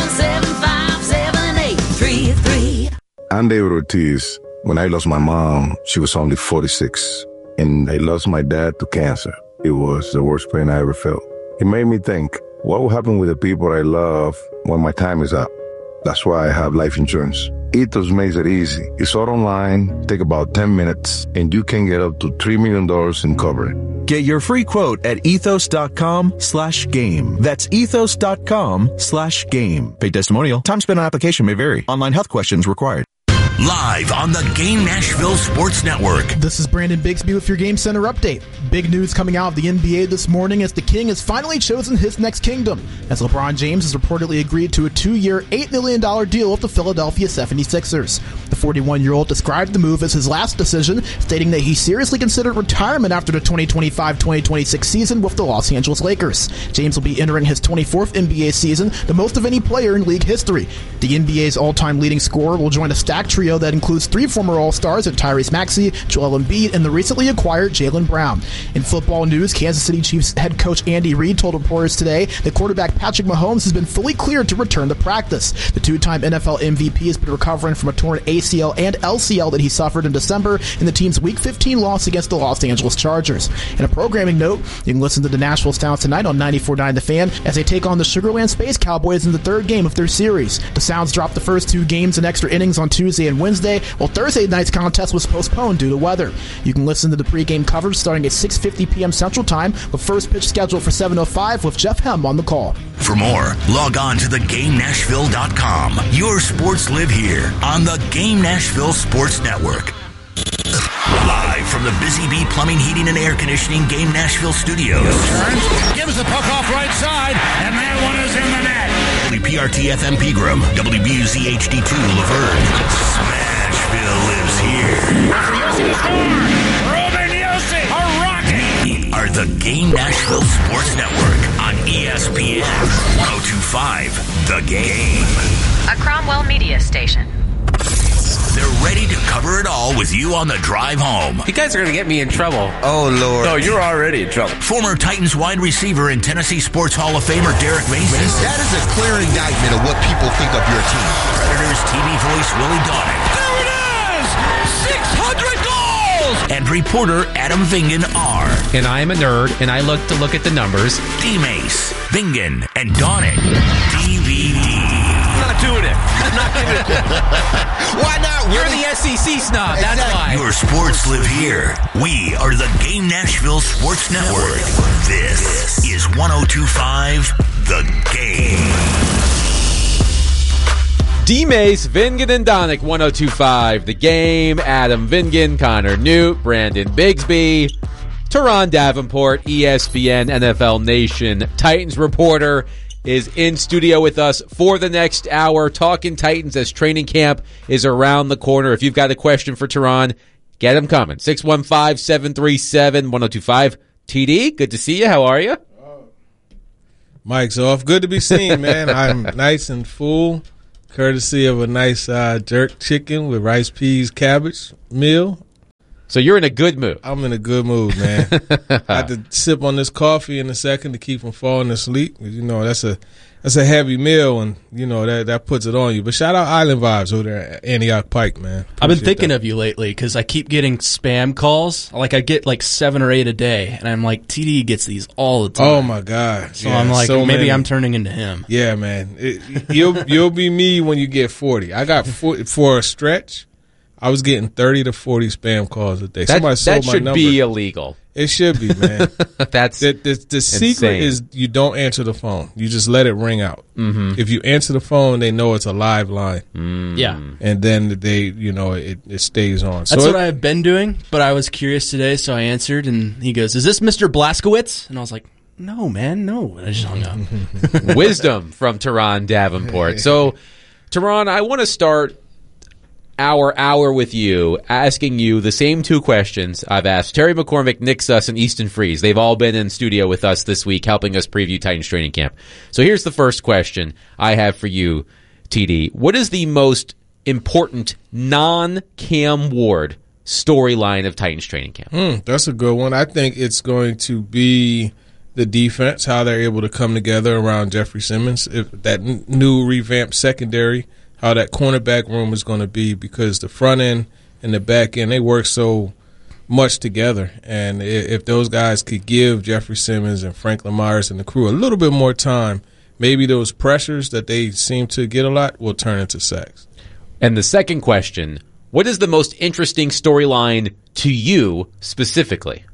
775-7833. Andy Ortiz, when I lost my mom, she was only 46. And I lost my dad to cancer. It was the worst pain I ever felt. It made me think, what will happen with the people I love when my time is up? That's why I have life insurance. Ethos makes it easy. It's all online, take about 10 minutes, and you can get up to $3 million in coverage. Get your free quote at ethos.com/game. That's ethos.com/game. Paid testimonial. Time spent on application may vary. Online health questions required. Live on the Game Nashville Sports Network. This is Brandon Bigsby with your Game Center update. Big news coming out of the NBA this morning as the King has finally chosen his next kingdom, as LeBron James has reportedly agreed to a 2-year, $8 million deal with the Philadelphia 76ers. The 41-year-old described the move as his last decision, stating that he seriously considered retirement after the 2025-2026 season with the Los Angeles Lakers. James will be entering his 24th NBA season, the most of any player in league history. The NBA's all-time leading scorer will join a stacked trio that includes 3 former All-Stars in Tyrese Maxey, Joel Embiid, and the recently acquired Jaylen Brown. In football news, Kansas City Chiefs head coach Andy Reid told reporters today that quarterback Patrick Mahomes has been fully cleared to return to practice. The 2-time NFL MVP has been recovering from a torn ACL and LCL that he suffered in December in the team's Week 15 loss against the Los Angeles Chargers. In a programming note, you can listen to the Nashville Sounds tonight on 94.9 The Fan as they take on the Sugar Land Space Cowboys in the 3rd game of their series. The Sounds dropped the first 2 games in extra innings on Tuesday and Wednesday, while Thursday night's contest was postponed due to weather. You can listen to the pregame coverage starting at 6:50 p.m. Central Time, with first pitch scheduled for 7:05 with Jeff Hem on the call. For more, log on to theGameNashville.com. Your sports live here on the Game Nashville Sports Network. Live from the Busy Bee Plumbing, Heating, and Air Conditioning Game Nashville Studios. Gives the puck off right side, and that one is in the net. WPRT-FM Pegram, WBUZ-HD2 Laverne. Smashville lives here. Roman Yossi, a rocket. We are the Game Nashville Sports Network on ESPN 1025 The Game. A Cromwell media station. They're ready to cover it all with you on the drive home. You guys are going to get me in trouble. Oh, Lord. No, you're already in trouble. Former Titans wide receiver and Tennessee Sports Hall of Famer Derek Mason. That is a clear indictment of what people think of your team. Predators TV voice Willie Donick. There it is! 600 goals! And reporter Adam Vingan are. And I am a nerd, and I look at the numbers. D-Mace, Vingan, and Donick. DVD. Not doing it. Not giving it. Why not? You're the SEC snob. That's why. Your sports live here. We are the Game Nashville Sports Network. This is 102.5 The Game. D-Mace, Vingan, and Donick, 102.5 The Game. Adam Vingan, Connor Newt, Brandon Bigsby, Teron Davenport, ESPN, NFL Nation, Titans reporter, is in studio with us for the next hour, talking Titans as training camp is around the corner. If you've got a question for Teron, get them coming. 615-737-1025. TD, good to see you. How are you? Mike's off. Good to be seen, man. I'm nice and full, courtesy of a nice jerk chicken with rice, peas, cabbage meal. So you're in a good mood. I'm in a good mood, man. I had to sip on this coffee in a second to keep from falling asleep. You know, that's a heavy meal, and you know that puts it on you. But shout out Island Vibes over there at Antioch Pike, man. Appreciate I've been thinking of you lately because I keep getting spam calls. Like I get like 7 or 8 a day, and I'm like, TD gets these all the time. Oh my god! So yeah, I'm like, so maybe I'm turning into him. Yeah, man. You'll be me when you get 40. I got 40, for a stretch. I was getting 30 to 40 spam calls a day. That should be illegal. It should be, man. That's the secret is you don't answer the phone. You just let it ring out. Mm-hmm. If you answer the phone, they know it's a live line. Yeah, and then it stays on. That's what I've been doing. But I was curious today, so I answered, and he goes, "Is this Mr. Blaskowitz?" And I was like, "No, man, no." And I just hung up. Wisdom from Teron Davenport. So, Teron, I want to start our hour with you, asking you the same 2 questions I've asked Terry McCormick, Nick Suss, and Easton Freeze. They've all been in studio with us this week, helping us preview Titans training camp. So here's the first question I have for you, TD. What is the most important non-Cam Ward storyline of Titans training camp? That's a good one. I think it's going to be the defense, how they're able to come together around Jeffrey Simmons, if that new revamped secondary, how that cornerback room is going to be, because the front end and the back end, they work so much together. And if those guys could give Jeffrey Simmons and Franklin Myers and the crew a little bit more time, maybe those pressures that they seem to get a lot will turn into sacks. And the second question, what is the most interesting storyline to you specifically?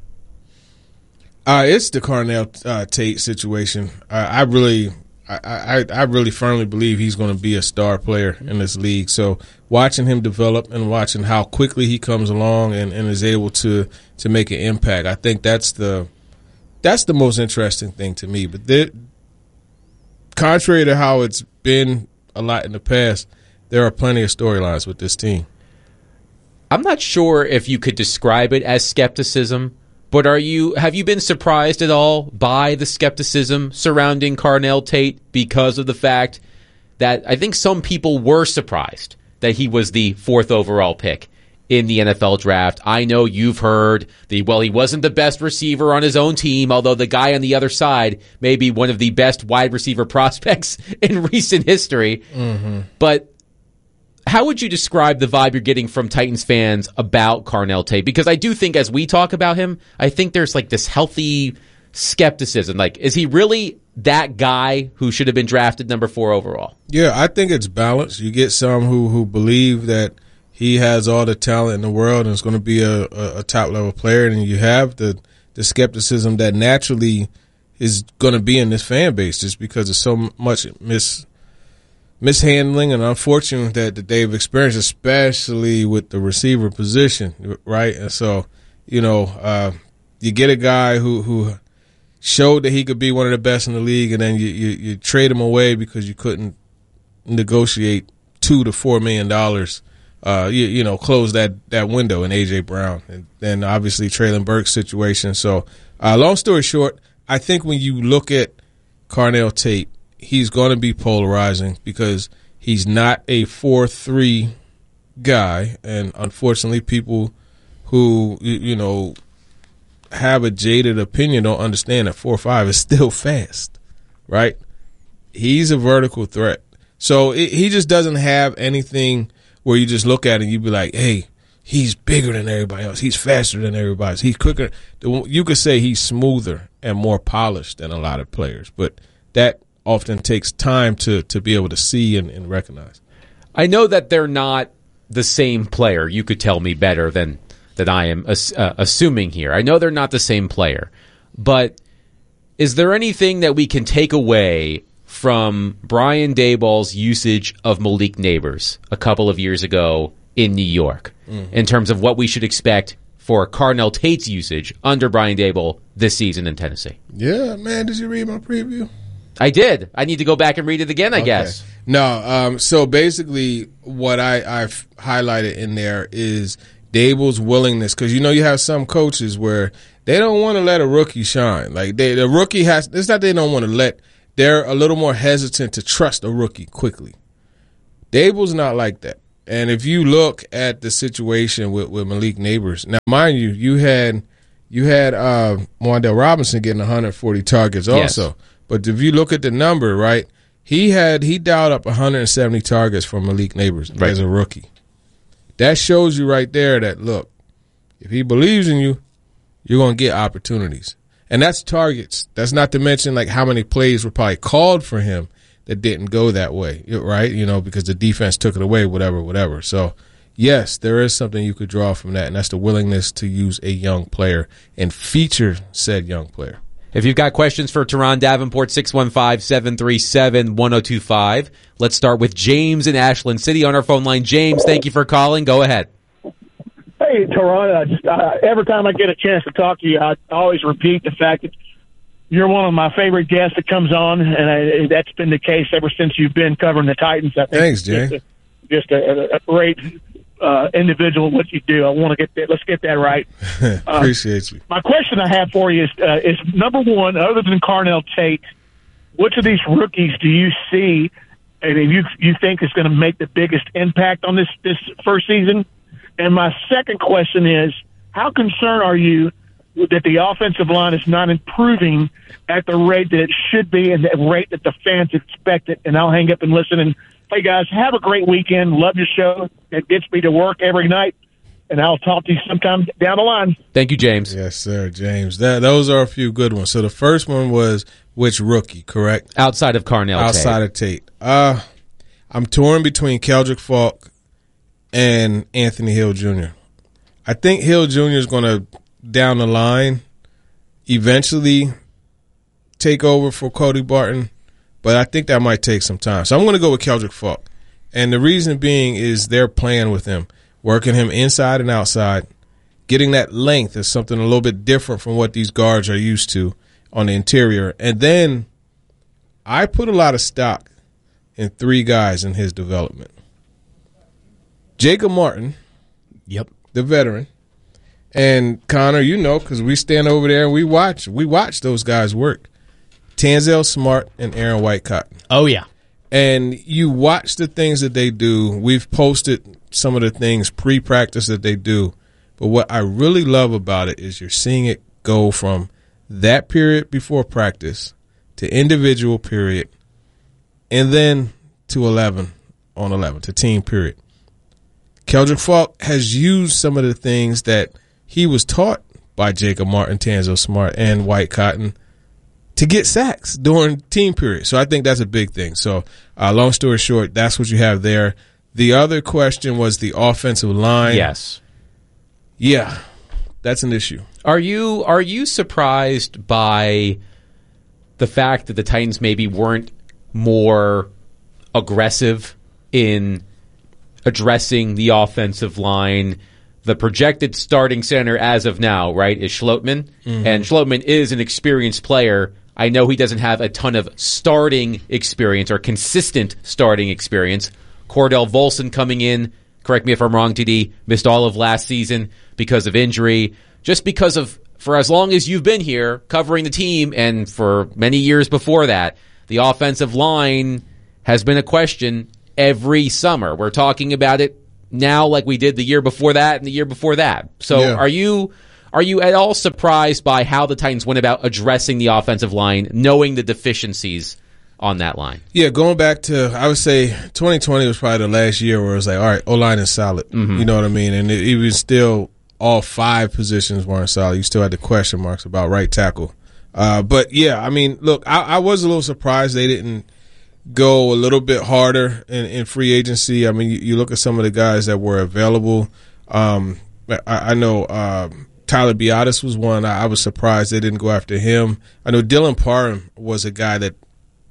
It's the Carnell Tate situation. I really firmly believe he's going to be a star player in this league. So watching him develop and watching how quickly he comes along and is able to make an impact, I think that's the most interesting thing to me. But contrary to how it's been a lot in the past, there are plenty of storylines with this team. I'm not sure if you could describe it as skepticism, but have you been surprised at all by the skepticism surrounding Carnell Tate because of the fact that I think some people were surprised that he was the 4th overall pick in the NFL draft? I know you've heard he wasn't the best receiver on his own team, although the guy on the other side may be one of the best wide receiver prospects in recent history. Mm-hmm. But how would you describe the vibe you're getting from Titans fans about Carnell Tate? Because I do think as we talk about him, I think there's like this healthy skepticism. Like, is he really that guy who should have been drafted number 4 overall? Yeah, I think it's balanced. You get some who believe that he has all the talent in the world and is going to be a top-level player, and you have the skepticism that naturally is going to be in this fan base just because of so much mishandling and unfortunate that they've experienced, especially with the receiver position, right? And so, you get a guy who showed that he could be one of the best in the league, and then you trade him away because you couldn't negotiate $2 to $4 million. Close that window in A.J. Brown, and then obviously Treylon Burks' situation. So, long story short, I think when you look at Carnell Tate, he's going to be polarizing because he's not a 4.3 guy, and unfortunately people who have a jaded opinion don't understand that 4.5 is still fast, right? He's a vertical threat. So he just doesn't have anything where you just look at it and you be like, hey, he's bigger than everybody else. He's faster than everybody else. He's quicker. You could say he's smoother and more polished than a lot of players, but that often takes time to be able to see and recognize. I know that they're not the same player. You could tell me better than I am assuming here. I know they're not the same player, but is there anything that we can take away from Brian Daboll's usage of Malik Neighbors a couple of years ago in New York in terms of what we should expect for Carnell Tate's usage under Brian Daboll this season in Tennessee? Yeah, man. Did you read my preview? I did. I need to go back and read it again, I guess. No, so basically what I've highlighted in there is Dable's willingness, because you have some coaches where they don't want to let a rookie shine. Like the rookie it's not they don't want to they're a little more hesitant to trust a rookie quickly. Dable's not like that. And if you look at the situation with Malik Neighbors, now mind you, you had Wan'Dale Robinson getting 140 targets also. Yes. But if you look at the number, right, he dialed up 170 targets for Malik Neighbors as a rookie. That shows you right there that, look, if he believes in you, you're going to get opportunities. And that's targets. That's not to mention like how many plays were probably called for him that didn't go that way, right? Because the defense took it away, whatever. So, yes, there is something you could draw from that, and that's the willingness to use a young player and feature said young player. If you've got questions for Teron Davenport, 615-737-1025. Let's start with James in Ashland City on our phone line. James, thank you for calling. Go ahead. Hey, Teron, every time I get a chance to talk to you, I always repeat the fact that you're one of my favorite guests that comes on, and that's been the case ever since you've been covering the Titans. I think thanks, Jay. Just a great individual, what you do. I want to get that. Let's get that right. Appreciate you. My question I have for you is number one, other than Carnell Tate, which of these rookies do you see and you think is going to make the biggest impact on this first season? And my second question is, how concerned are you that the offensive line is not improving at the rate that it should be and the rate that the fans expect it? And I'll hang up and listen. And, hey, guys, have a great weekend. Love your show. It gets me to work every night. And I'll talk to you sometime down the line. Thank you, James. Yes, sir, James. Those are a few good ones. So the first one was which rookie, correct? Outside of Carnell Tate. Outside of Tate. I'm torn between Keldrick Falk and Anthony Hill Jr. I think Hill Jr. is going to, down the line, eventually take over for Cody Barton, but I think that might take some time. So I'm going to go with Keldrick Falk. And the reason being is they're playing with him, working him inside and outside. Getting that length is something a little bit different from what these guards are used to on the interior. And then I put a lot of stock in three guys in his development. Jacob Martin, the veteran, and Connor, because we stand over there and we watch those guys work. Tanzel Smart and Aaron White-Cotton. Oh, yeah. And you watch the things that they do. We've posted some of the things pre-practice that they do. But what I really love about it is you're seeing it go from that period before practice to individual period and then to 11 on 11, to team period. Keldrick Falk has used some of the things that he was taught by Jacob Martin, Tanzel Smart, and White-Cotton to get sacks during team period. So I think that's a big thing. So long story short, that's what you have there. The other question was the offensive line. Yes. Yeah, that's an issue. Are you surprised by the fact that the Titans maybe weren't more aggressive in addressing the offensive line? The projected starting center as of now, right, is Schlotman. Mm-hmm. And Schlotman is an experienced player. I know he doesn't have a ton of starting experience or consistent starting experience. Cordell Volson coming in, correct me if I'm wrong, TD, missed all of last season because of injury. Just because of, for as long as you've been here covering the team and for many years before that, the offensive line has been a question every summer. We're talking about it now like we did the year before that and the year before that. So yeah. Are you at all surprised by how the Titans went about addressing the offensive line, knowing the deficiencies on that line? Yeah, going back to, I would say 2020 was probably the last year where it was like, all right, O-line is solid. Mm-hmm. You know what I mean? And it was still all five positions weren't solid. You still had the question marks about right tackle. But, yeah, I mean, look, I was a little surprised they didn't go a little bit harder in free agency. I mean, you look at some of the guys that were available. I know Tyler Biadasz was one. I was surprised they didn't go after him. I know Dylan Parham was a guy that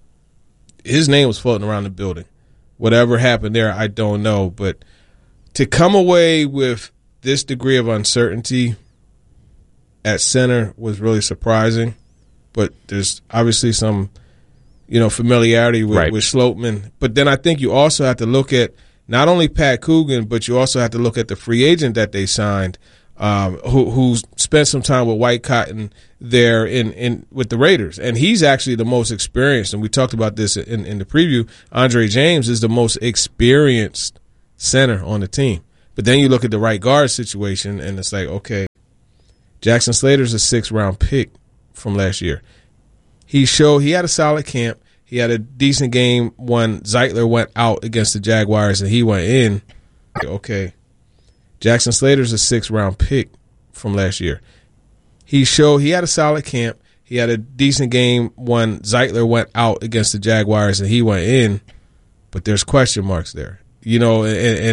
his name was floating around the building. Whatever happened there, I don't know. But to come away with this degree of uncertainty at center was really surprising. But there's obviously some familiarity with Sloatman. But then I think you also have to look at not only Pat Coogan, but you also have to look at the free agent that they signed, who spent some time with White Cotton there in with the Raiders. And he's actually the most experienced, and we talked about this in the preview. Andre James is the most experienced center on the team. But then you look at the right guard situation, and it's like, okay, Jackson Slater's a 6th-round pick from last year. He had a solid camp. He had a decent game when Zeitler went out against the Jaguars and he went in. Okay, Jackson Slater's a 6th-round pick from last year. He had a solid camp. He had a decent game when Zeitler went out against the Jaguars and he went in. But there's question marks there, and